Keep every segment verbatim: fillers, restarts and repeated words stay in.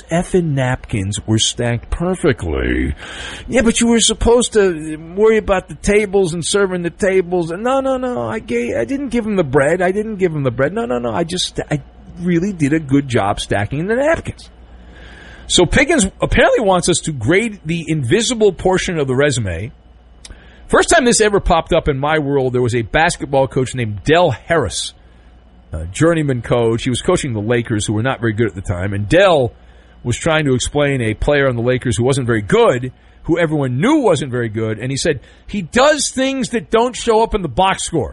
effing napkins were stacked perfectly. Yeah, but you were supposed to worry about the tables and serving the tables. No, no, no. I gave, I didn't give him the bread. I didn't give him the bread. No, no, no. I just, I really did a good job stacking the napkins. So Pickens apparently wants us to grade the invisible portion of the resume. First time this ever popped up in my world, there was a basketball coach named Del Harris, a journeyman coach. He was coaching the Lakers, who were not very good at the time. And Del was trying to explain a player on the Lakers who wasn't very good, who everyone knew wasn't very good. And he said, he does things that don't show up in the box score.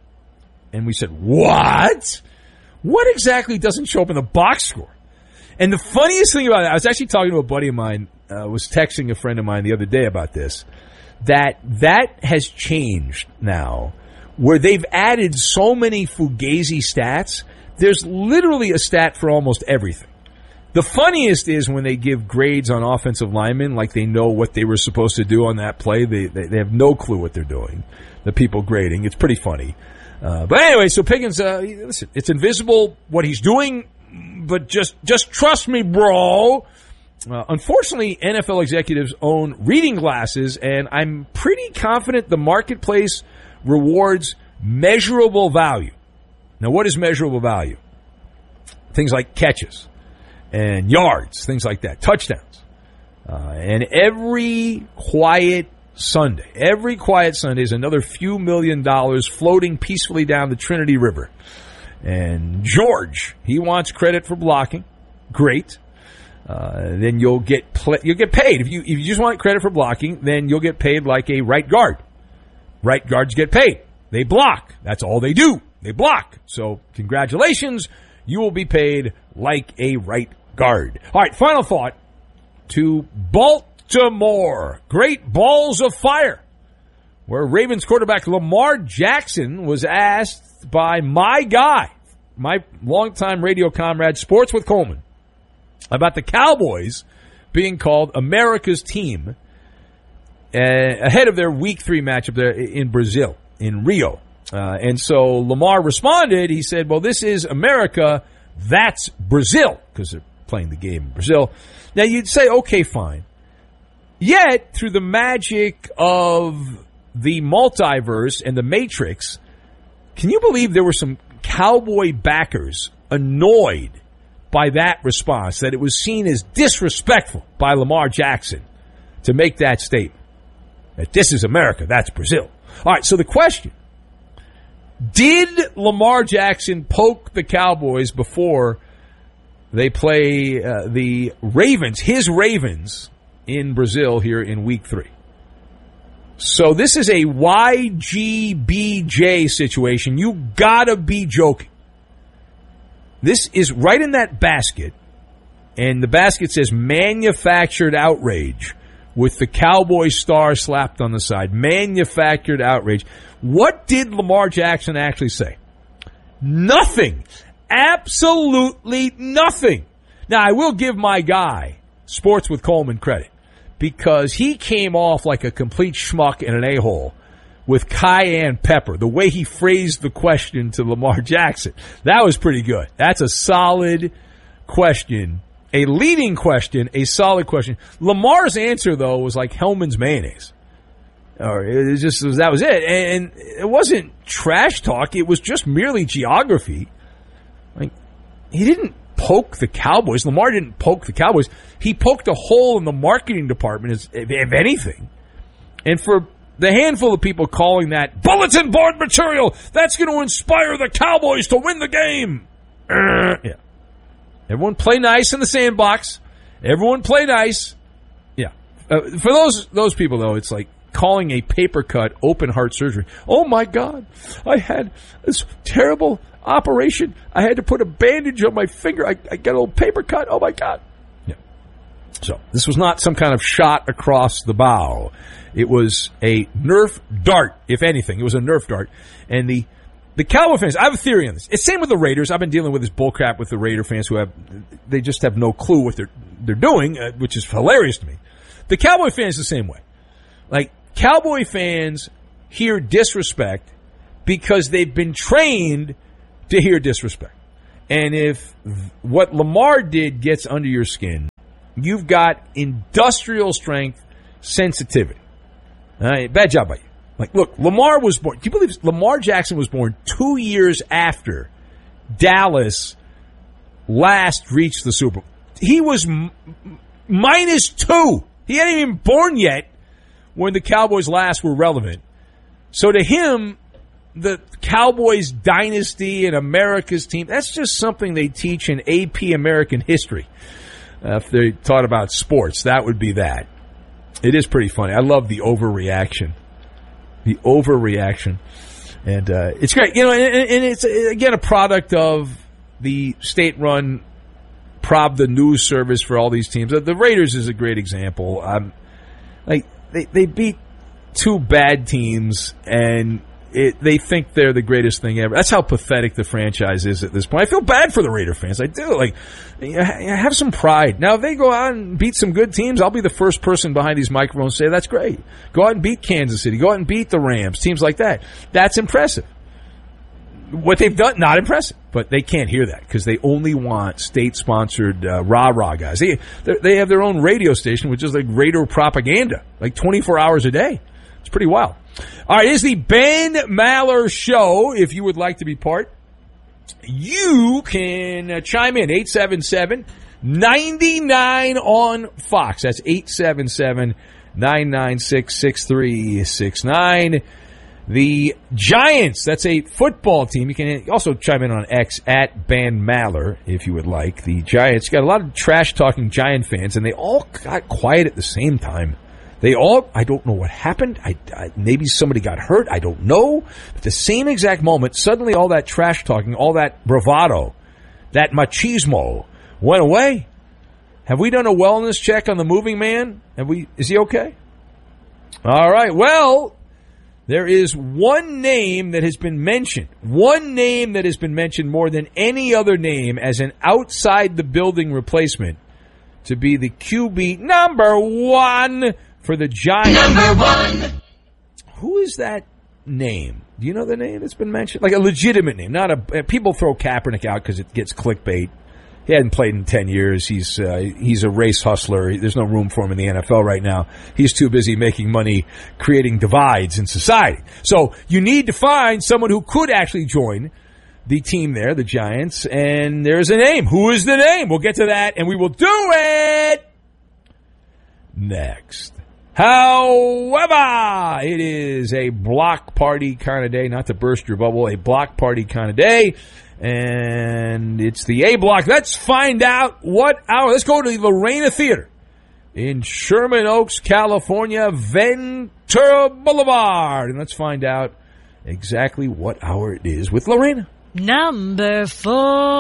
And we said, what? What exactly doesn't show up in the box score? And the funniest thing about it, I was actually talking to a buddy of mine, uh, was texting a friend of mine the other day about this, that that has changed now, where they've added so many Fugazi stats. There's literally a stat for almost everything. The funniest is when they give grades on offensive linemen, like they know what they were supposed to do on that play. They they, they have no clue what they're doing, the people grading. It's pretty funny. Uh, but anyway, so Pickens, uh, listen, it's invisible what he's doing, but just just trust me, bro. Uh, unfortunately, N F L executives own reading glasses, and I'm pretty confident the marketplace rewards measurable value. Now, what is measurable value? Things like catches and yards, things like that, touchdowns. Uh, and every quiet Sunday, every quiet Sunday is another few million dollars floating peacefully down the Trinity River. And George, he wants credit for blocking. Great. Uh, then you'll get pl- you'll get paid. If you if you just want credit for blocking, then you'll get paid like a right guard. Right guards get paid. They block. That's all they do. They block. So congratulations, you will be paid like a right guard. All right, final thought to Baltimore. Great balls of fire, where Ravens quarterback Lamar Jackson was asked by my guy, my longtime radio comrade, Sports with Coleman, about the Cowboys being called America's team uh, ahead of their week three matchup there in Brazil, in Rio. Uh, and so Lamar responded. He said, well, this is America, that's Brazil, because they're playing the game in Brazil. Now, you'd say, okay, fine. Yet, through the magic of the multiverse and the Matrix, can you believe there were some Cowboy backers annoyed by that response, that it was seen as disrespectful by Lamar Jackson to make that statement, that this is America, that's Brazil. All right, so the question, did Lamar Jackson poke the Cowboys before they play uh, the Ravens, his Ravens, in Brazil here in week three? So this is a Y G B J situation. You gotta be joking. This is right in that basket, and the basket says manufactured outrage with the Cowboy star slapped on the side. Manufactured outrage. What did Lamar Jackson actually say? Nothing. Absolutely nothing. Now, I will give my guy, Sports with Coleman, credit, because he came off like a complete schmuck and an a-hole with cayenne pepper, the way he phrased the question to Lamar Jackson. That was pretty good. That's a solid question, a leading question, a solid question. Lamar's answer, though, was like Hellman's mayonnaise. Or it was just that was it. And it wasn't trash talk. It was just merely geography. Like, he didn't poke the Cowboys. Lamar didn't poke the Cowboys. He poked a hole in the marketing department, if anything. And for the handful of people calling that bulletin board material, that's going to inspire the Cowboys to win the game. Uh, yeah. Everyone play nice in the sandbox. Everyone play nice. Yeah. Uh, for those those people, though, it's like calling a paper cut open heart surgery. Oh, my God. I had this terrible operation. I had to put a bandage on my finger. I, I got a little paper cut. Oh, my God. Yeah. So this was not some kind of shot across the bow. It was a Nerf dart, if anything. It was a Nerf dart. And the the Cowboy fans, I have a theory on this. It's same with the Raiders. I've been dealing with this bullcrap with the Raider fans who have, they just have no clue what they're, they're doing, uh, which is hilarious to me. The Cowboy fans the same way. Like, Cowboy fans hear disrespect because they've been trained to hear disrespect. And if what Lamar did gets under your skin, you've got industrial strength sensitivity. All right, bad job by you. Like, look, Lamar was born. Do you believe Lamar Jackson was born two years after Dallas last reached the Super Bowl? He was m- minus two. He hadn't even been born yet when the Cowboys last were relevant. So to him, the Cowboys dynasty and America's team, that's just something they teach in A P American history. Uh, if they taught about sports, that would be that. It is pretty funny. I love the overreaction. The overreaction. And uh, it's great. You know, and, and it's, again, a product of the state-run Pravda news service for all these teams. The Raiders is a great example. Um, like they, they beat two bad teams, and it, they think they're the greatest thing ever. That's how pathetic the franchise is at this point. I feel bad for the Raider fans. I do. Like, you know, have some pride. Now, if they go out and beat some good teams, I'll be the first person behind these microphones to say that's great. Go out and beat Kansas City. Go out and beat the Rams. Teams like that. That's impressive. What they've done, not impressive. But they can't hear that because they only want state-sponsored uh, rah-rah guys. They they have their own radio station, which is like Raider propaganda, like twenty-four hours a day. It's pretty wild. All right, it is the Ben Maller Show. If you would like to be part, you can uh, chime in. eight seven seven, nine nine on Fox. That's eight seven seven, nine nine six, six three six nine. The Giants, that's a football team. You can also chime in on X at Ben Maller if you would like. The Giants got a lot of trash-talking Giant fans, and they all got quiet at the same time. They all, I don't know what happened. I, I, maybe somebody got hurt. I don't know. At the same exact moment, suddenly all that trash-talking, all that bravado, that machismo went away. Have we done a wellness check on the moving man? Have we? Is he okay? All right, well, there is one name that has been mentioned, one name that has been mentioned more than any other name as an outside-the-building replacement to be the Q B number one for the Giants. Number one. Who is that name? Do you know the name that's been mentioned? Like a legitimate name, not a. People throw Kaepernick out because it gets clickbait. He hadn't played in ten years. He's uh, he's a race hustler. There's no room for him in the N F L right now. He's too busy making money, creating divides in society. So you need to find someone who could actually join the team there, the Giants, and there's a name. Who is the name? We'll get to that, and we will do it next. However, it is a block party kind of day, not to burst your bubble, a block party kind of day. And it's the A block. Let's find out what hour. Let's go to the Lorena Theater in Sherman Oaks, California, Ventura Boulevard. And let's find out exactly what hour it is with Lorena. Number four.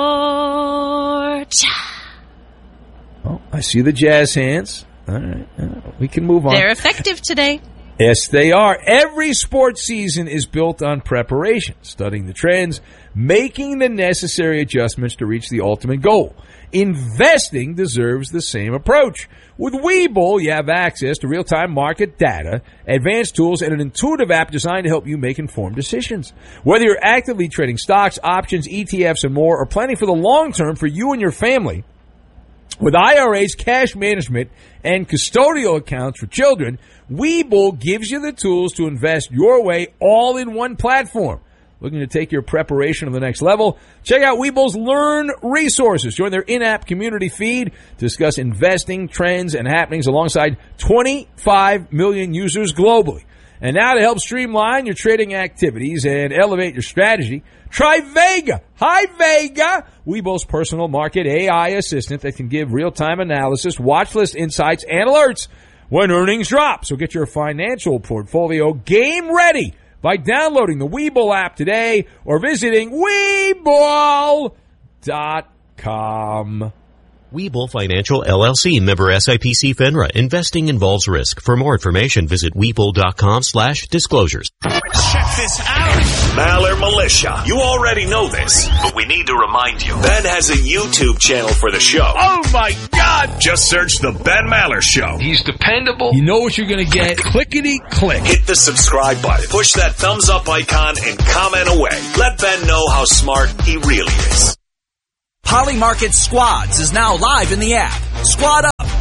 Oh, I see the jazz hands. All right. We can move on. They're effective today. Yes, they are. Every sports season is built on preparation, studying the trends, making the necessary adjustments to reach the ultimate goal. Investing deserves the same approach. With Webull, you have access to real-time market data, advanced tools, and an intuitive app designed to help you make informed decisions. Whether you're actively trading stocks, options, E T Fs, and more, or planning for the long term for you and your family, with I R As, cash management, and custodial accounts for children, Webull gives you the tools to invest your way all in one platform. Looking to take your preparation to the next level? Check out Webull's Learn resources. Join their in-app community feed to discuss investing, trends, and happenings alongside twenty-five million users globally. And now to help streamline your trading activities and elevate your strategy, try Vega. Hi, Vega. Webull's personal market A I assistant that can give real-time analysis, watch list insights, and alerts when earnings drop. So get your financial portfolio game ready by downloading the Webull app today or visiting Webull dot com. Webull Financial, L L C, member S I P C FINRA. Investing involves risk. For more information, visit Webull dot com slash disclosures. Check this out. Maller Militia. You already know this, but we need to remind you. Ben has a YouTube channel for the show. Oh, my God. Just search The Ben Maller Show. He's dependable. You know what you're going to get. Clickety-click. Hit the subscribe button. Push that thumbs up icon and comment away. Let Ben know how smart he really is. Polymarket Squads is now live in the app. Squad up,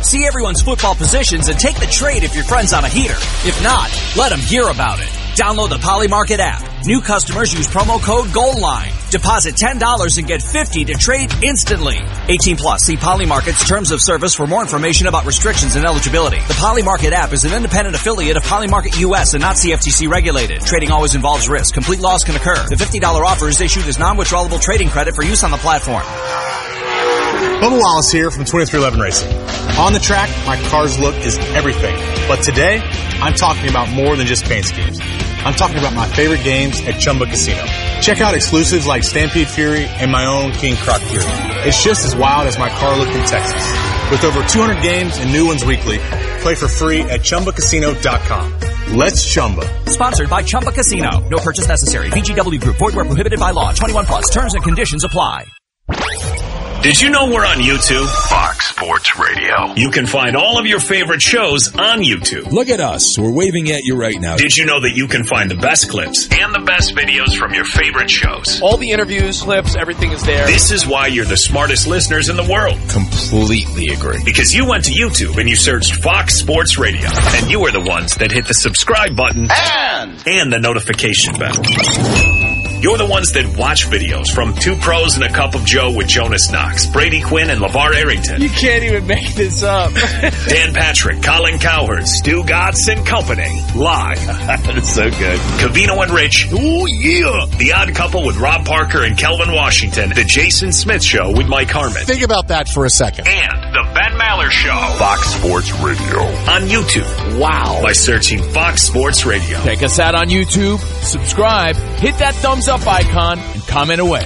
See everyone's football positions and take the trade if your friend's on a heater. If not, let them hear about it. Download the Polymarket app. New customers use promo code GOALLINE. Deposit ten dollars and get fifty dollars to trade instantly. eighteen plus. See Polymarket's terms of service for more information about restrictions and eligibility. The Polymarket app is an independent affiliate of Polymarket U S and not C F T C regulated. Trading always involves risk. Complete loss can occur. The fifty dollars offer is issued as non-withdrawable trading credit for use on the platform. Bubba Wallace here from twenty-three eleven Racing. On the track, my car's look is everything. But today, I'm talking about more than just paint schemes. I'm talking about my favorite games at Chumba Casino. Check out exclusives like Stampede Fury and my own King Croc Fury. It's just as wild as my car look in Texas. With over two hundred games and new ones weekly, play for free at Chumba Casino dot com. Let's Chumba. Sponsored by Chumba Casino. No purchase necessary. V G W Group. Void where prohibited by law. twenty-one plus. Terms and conditions apply. Did you know we're on YouTube? Fox Sports Radio. You can find all of your favorite shows on YouTube. Look at us. We're waving at you right now. Did you know that you can find the best clips and the best videos from your favorite shows? All the interviews, clips, everything is there. This is why you're the smartest listeners in the world. Completely agree. Because you went to YouTube and you searched Fox Sports Radio. And you were the ones that hit the subscribe button and, and the notification bell. You're the ones that watch videos from Two Pros and a Cup of Joe with Jonas Knox, Brady Quinn, and LeVar Arrington. You can't even make this up. Dan Patrick, Colin Cowherd, Stu Gatz and Company. Live. That is so good. Covino and Rich. Oh, yeah. The Odd Couple with Rob Parker and Kelvin Washington. The Jason Smith Show with Mike Harmon. Think about that for a second. And the Ben Maller Show. Fox Sports Radio. On YouTube. Wow. By searching Fox Sports Radio. Check us out on YouTube. Subscribe. Hit that thumbs up icon and comment away.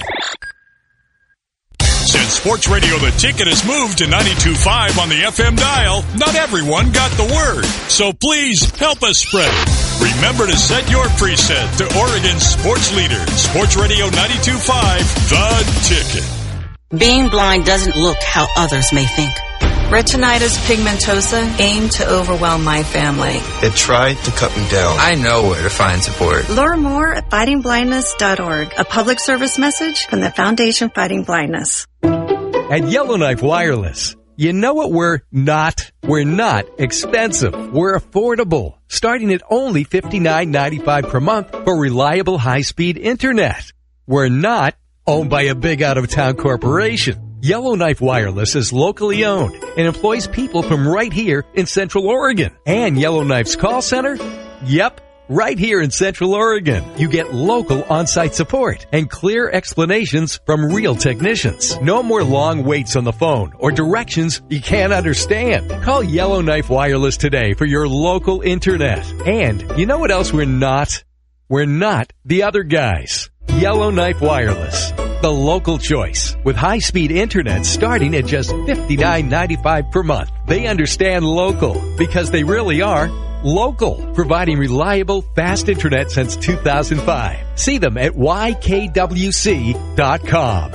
Since Sports Radio The Ticket has moved to ninety-two point five on the F M dial, not everyone got the word. So please help us spread it. Remember to set your preset to Oregon's sports leader, Sports Radio ninety-two point five, The Ticket. Being blind doesn't look how others may think. Retinitis pigmentosa aimed to overwhelm my family. It tried to cut me down. I know where to find support. Learn more at fighting blindness dot org. A public service message from the Foundation Fighting Blindness. At Yellowknife Wireless, you know what we're not? We're not expensive. We're affordable, starting at only fifty-nine ninety-five per month for reliable high-speed internet. We're not owned by a big out-of-town corporation. Yellowknife Wireless is locally owned and employs people from right here in Central Oregon. And Yellowknife's call center? Yep, right here in Central Oregon. You get local on-site support and clear explanations from real technicians. No more long waits on the phone or directions you can't understand. Call Yellowknife Wireless today for your local internet. And you know what else we're not? We're not the other guys. Yellowknife Wireless, the local choice, with high-speed internet starting at just fifty-nine ninety-five per month. They understand local because they really are local, providing reliable, fast internet since two thousand five. See them at Y K W C dot com.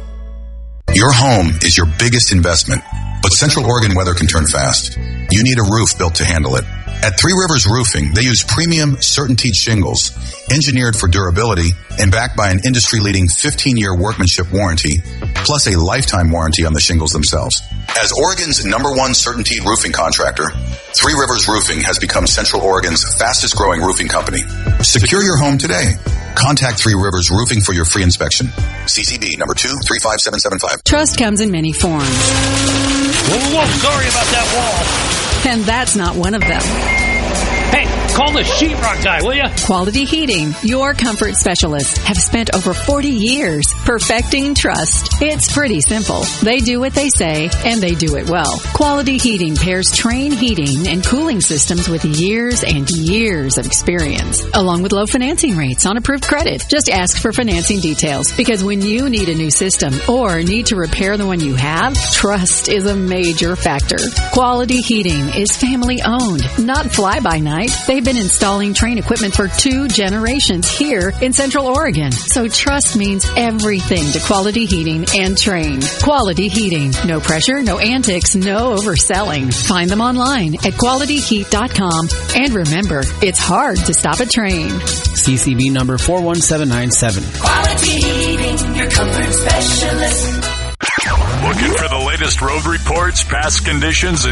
Your home is your biggest investment, but Central Oregon weather can turn fast. You need a roof built to handle it. At Three Rivers Roofing, they use premium CertainTeed shingles, engineered for durability and backed by an industry-leading fifteen-year workmanship warranty, plus a lifetime warranty on the shingles themselves. As Oregon's number one CertainTeed roofing contractor, Three Rivers Roofing has become Central Oregon's fastest-growing roofing company. Secure your home today. Contact Three Rivers Roofing for your free inspection. C C B number two three five seven seven five. Trust comes in many forms. Whoa, whoa, sorry about that wall. And that's not one of them. Hey, call the sheetrock guy, will you? Quality Heating, your comfort specialists, have spent over forty years perfecting trust. It's pretty simple. They do what they say, and they do it well. Quality Heating pairs Trane heating and cooling systems with years and years of experience, along with low financing rates on approved credit. Just ask for financing details, because when you need a new system or need to repair the one you have, trust is a major factor. Quality Heating is family-owned, not fly-by-night. They've been installing Trane equipment for two generations here in Central Oregon. So trust means everything to Quality Heating and Trane. Quality Heating. No pressure, no antics, no overselling. Find them online at quality heat dot com. And remember, it's hard to stop a Trane. C C B number four one seven nine seven. Quality Heating, your comfort specialist. Looking for the latest road reports, past conditions, and